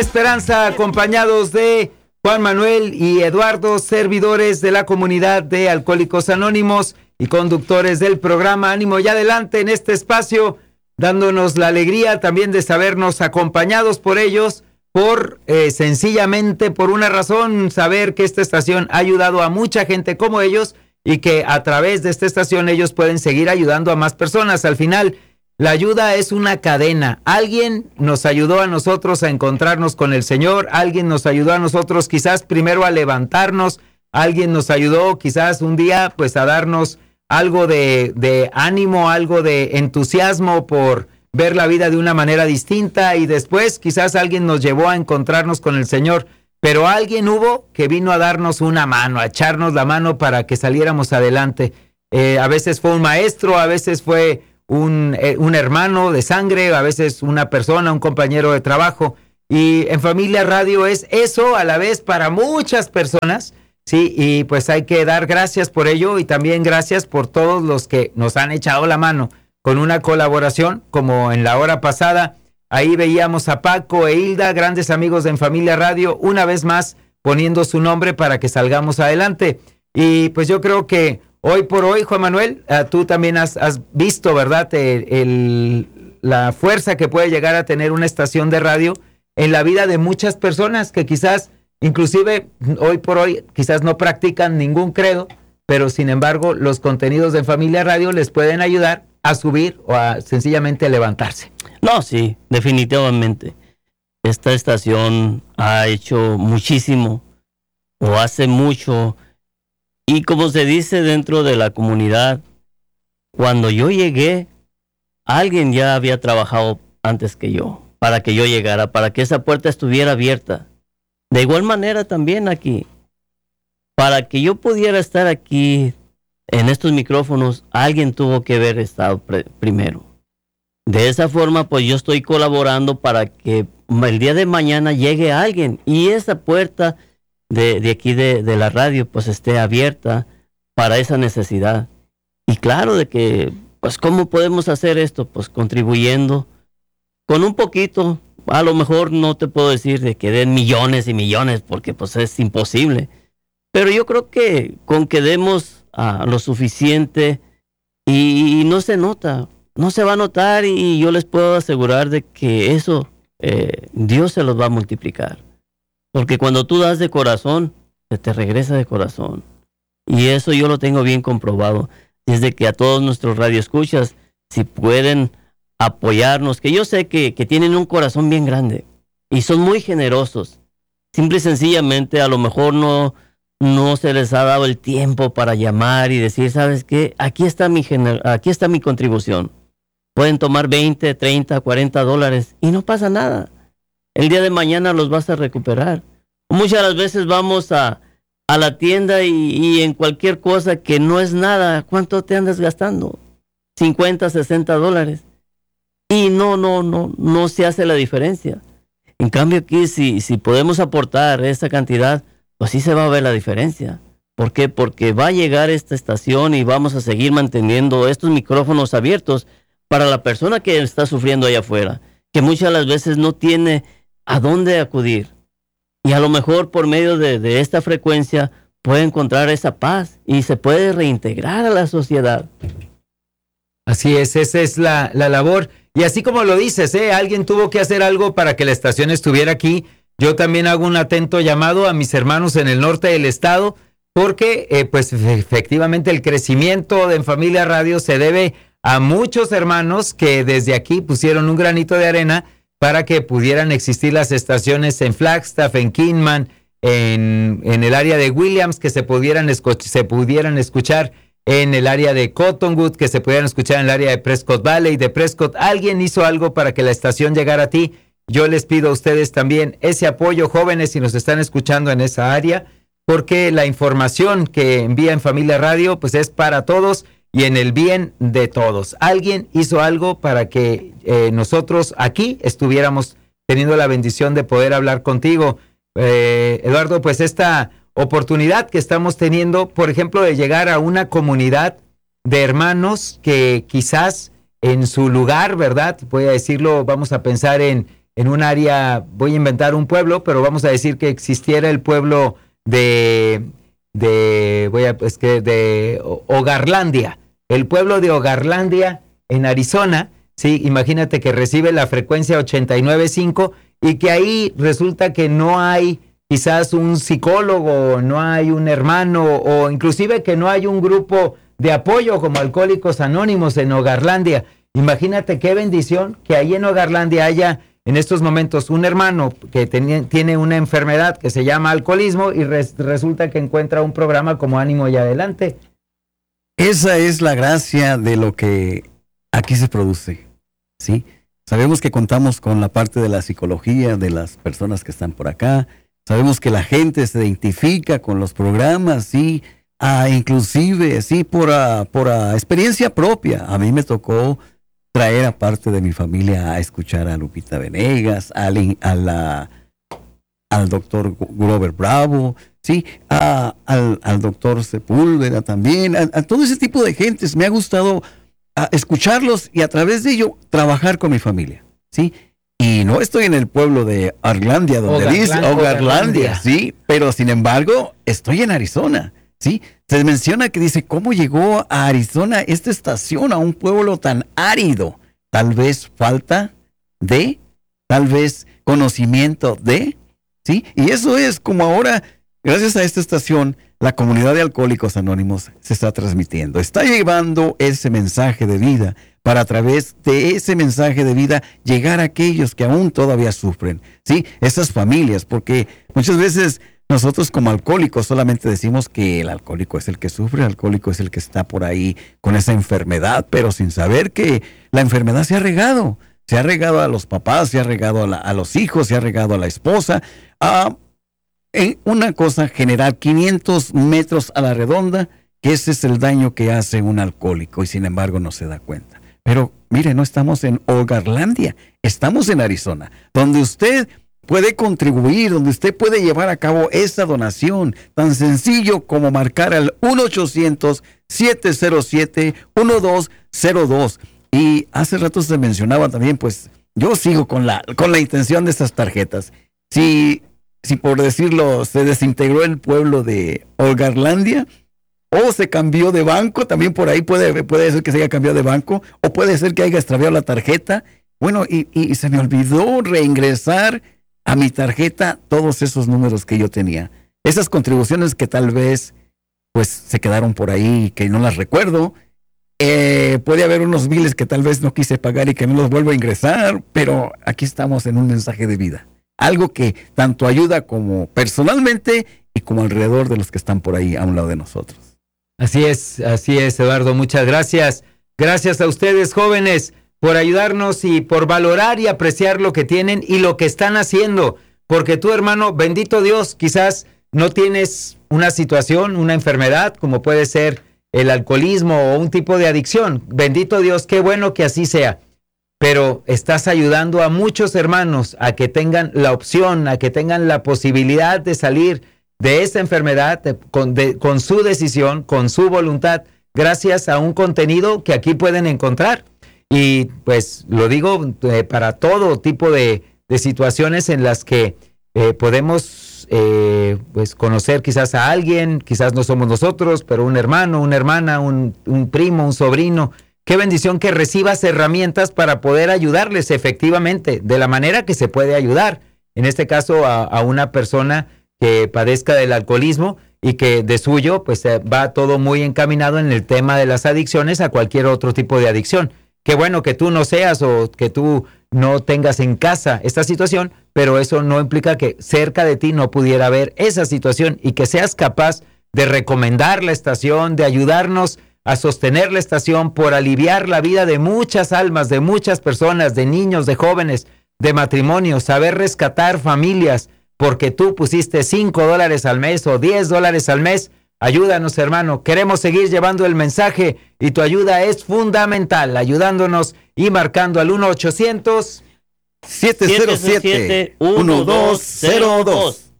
Esperanza, acompañados de Juan Manuel y Eduardo, servidores de la comunidad de Alcohólicos Anónimos y conductores del programa Ánimo y Adelante en este espacio, dándonos la alegría también de sabernos acompañados por ellos, sencillamente por una razón, saber que esta estación ha ayudado a mucha gente como ellos y que a través de esta estación ellos pueden seguir ayudando a más personas. Al final, la ayuda es una cadena. Alguien nos ayudó a nosotros a encontrarnos con el Señor, alguien nos ayudó a nosotros quizás primero a levantarnos, alguien nos ayudó quizás un día pues a darnos algo de ánimo, algo de entusiasmo por ver la vida de una manera distinta, y después quizás alguien nos llevó a encontrarnos con el Señor, pero alguien hubo que vino a darnos una mano, a echarnos la mano para que saliéramos adelante. A veces fue un maestro, a veces fue un hermano de sangre, a veces una persona, un compañero de trabajo, y en Familia Radio es eso a la vez para muchas personas, sí, y pues hay que dar gracias por ello, y también gracias por todos los que nos han echado la mano con una colaboración, como en la hora pasada. Ahí veíamos a Paco e Hilda, grandes amigos de En Familia Radio, una vez más poniendo su nombre para que salgamos adelante. Y pues yo creo que hoy por hoy, Juan Manuel, tú también has visto, ¿verdad?, la fuerza que puede llegar a tener una estación de radio en la vida de muchas personas que quizás, inclusive hoy por hoy, quizás no practican ningún credo, pero sin embargo los contenidos de En Familia Radio les pueden ayudar a subir o a sencillamente levantarse. No, sí, definitivamente. Esta estación ha hecho muchísimo, o hace mucho, y como se dice dentro de la comunidad, cuando yo llegué, alguien ya había trabajado antes que yo, para que yo llegara, para que esa puerta estuviera abierta. De igual manera también aquí, para que yo pudiera estar aquí en estos micrófonos, alguien tuvo que haber estado primero. De esa forma, pues yo estoy colaborando para que el día de mañana llegue alguien y esa puerta de aquí de la radio pues esté abierta para esa necesidad. Y claro de que, pues ¿cómo podemos hacer esto? Pues contribuyendo con un poquito. A lo mejor no te puedo decir de que den millones y millones porque pues es imposible. Pero yo creo que con que demos lo suficiente y no se nota, no se va a notar, y yo les puedo asegurar de que eso Dios se los va a multiplicar, porque cuando tú das de corazón se te regresa de corazón, y eso yo lo tengo bien comprobado. Desde que a todos nuestros radioescuchas, si pueden apoyarnos, que yo sé que tienen un corazón bien grande y son muy generosos, simple y sencillamente a lo mejor no se les ha dado el tiempo para llamar y decir, ¿sabes qué? Aquí está mi contribución. Pueden tomar 20, 30, 40 dólares y no pasa nada. El día de mañana los vas a recuperar. Muchas de las veces vamos a la tienda y en cualquier cosa que no es nada, ¿cuánto te andas gastando? 50, 60 dólares. Y no se hace la diferencia. En cambio aquí, si podemos aportar esa cantidad, pues sí se va a ver la diferencia. ¿Por qué? Porque va a llegar esta estación y vamos a seguir manteniendo estos micrófonos abiertos para la persona que está sufriendo allá afuera, que muchas de las veces no tiene a dónde acudir. Y a lo mejor por medio de esta frecuencia puede encontrar esa paz y se puede reintegrar a la sociedad. Así es, esa es la labor. Y así como lo dices, alguien tuvo que hacer algo para que la estación estuviera aquí. Yo también hago un atento llamado a mis hermanos en el norte del estado, porque pues efectivamente el crecimiento de En Familia Radio se debe a muchos hermanos que desde aquí pusieron un granito de arena para que pudieran existir las estaciones en Flagstaff, en Kingman, en el área de Williams, que se pudieran escuchar en el área de Cottonwood, que se pudieran escuchar en el área de Prescott Valley, de Prescott. Alguien hizo algo para que la estación llegara a ti. Yo les pido a ustedes también ese apoyo, jóvenes, si nos están escuchando en esa área, porque la información que envía En Familia Radio pues es para todos y en el bien de todos. Alguien hizo algo para que nosotros aquí estuviéramos teniendo la bendición de poder hablar contigo. Eduardo, pues esta oportunidad que estamos teniendo, por ejemplo, de llegar a una comunidad de hermanos que quizás en su lugar, ¿verdad? Voy a decirlo, vamos a pensar en en un área, voy a inventar un pueblo, pero vamos a decir que existiera el pueblo de Hogarlandia, el pueblo de Hogarlandia en Arizona, sí, imagínate que recibe la frecuencia 89.5 y que ahí resulta que no hay quizás un psicólogo, no hay un hermano o inclusive que no hay un grupo de apoyo como Alcohólicos Anónimos en Hogarlandia. Imagínate qué bendición que ahí en Hogarlandia haya en estos momentos un hermano que tiene una enfermedad que se llama alcoholismo y resulta que encuentra un programa como Ánimo y Adelante. Esa es la gracia de lo que aquí se produce, ¿sí? Sabemos que contamos con la parte de la psicología de las personas que están por acá. Sabemos que la gente se identifica con los programas, ¿sí? Inclusive, sí, por experiencia propia. A mí me tocó traer a parte de mi familia a escuchar a Lupita Venegas, al doctor Grover Bravo, sí, al doctor Sepúlveda también, a todo ese tipo de gentes. Me ha gustado escucharlos y a través de ello trabajar con mi familia, sí. Y no estoy en el pueblo de Hogarlandia, donde dice Hogarlandia, sí, pero sin embargo estoy en Arizona, sí. Se menciona que dice, ¿cómo llegó a Arizona esta estación a un pueblo tan árido? Tal vez falta de, tal vez conocimiento de, ¿sí? Y eso es como ahora, gracias a esta estación, la comunidad de Alcohólicos Anónimos se está transmitiendo. Está llevando ese mensaje de vida para a través de ese mensaje de vida llegar a aquellos que aún todavía sufren, ¿sí? Esas familias, porque muchas veces nosotros como alcohólicos solamente decimos que el alcohólico es el que sufre, el alcohólico es el que está por ahí con esa enfermedad, pero sin saber que la enfermedad se ha regado a los papás, se ha regado a los hijos, se ha regado a la esposa. En una cosa general, 500 metros a la redonda, que ese es el daño que hace un alcohólico y sin embargo no se da cuenta. Pero mire, no estamos en Hogarlandia, estamos en Arizona, donde usted puede contribuir, donde usted puede llevar a cabo esa donación, tan sencillo como marcar al 1-800-707-1202. Y hace rato se mencionaba también, pues yo sigo con la intención de estas tarjetas. Si por decirlo se desintegró el pueblo de Hogarlandia o se cambió de banco, también por ahí puede ser que se haya cambiado de banco o puede ser que haya extraviado la tarjeta. Bueno, y se me olvidó reingresar a mi tarjeta todos esos números que yo tenía. Esas contribuciones que tal vez pues se quedaron por ahí, que no las recuerdo. Puede haber unos biles que tal vez no quise pagar y que no los vuelvo a ingresar, pero aquí estamos en un mensaje de vida. Algo que tanto ayuda como personalmente y como alrededor de los que están por ahí a un lado de nosotros. Así es, Eduardo. Muchas gracias. Gracias a ustedes, jóvenes, por ayudarnos y por valorar y apreciar lo que tienen y lo que están haciendo. Porque tú, hermano, bendito Dios, quizás no tienes una situación, una enfermedad, como puede ser el alcoholismo o un tipo de adicción. Bendito Dios, qué bueno que así sea. Pero estás ayudando a muchos hermanos a que tengan la opción, a que tengan la posibilidad de salir de esta enfermedad con su decisión, con su voluntad, gracias a un contenido que aquí pueden encontrar. Y pues lo digo para todo tipo de situaciones en las que podemos pues conocer quizás a alguien, quizás no somos nosotros, pero un hermano, una hermana, un primo, un sobrino. Qué bendición que recibas herramientas para poder ayudarles efectivamente, de la manera que se puede ayudar. En este caso a una persona que padezca del alcoholismo y que de suyo pues va todo muy encaminado en el tema de las adicciones a cualquier otro tipo de adicción. Qué bueno que tú no seas o que tú no tengas en casa esta situación, pero eso no implica que cerca de ti no pudiera haber esa situación y que seas capaz de recomendar la estación, de ayudarnos a sostener la estación por aliviar la vida de muchas almas, de muchas personas, de niños, de jóvenes, de matrimonios, saber rescatar familias, porque tú pusiste $5 al mes o $10 al mes. Ayúdanos, hermano. Queremos seguir llevando el mensaje y tu ayuda es fundamental, ayudándonos y marcando al 1-800-707-1202.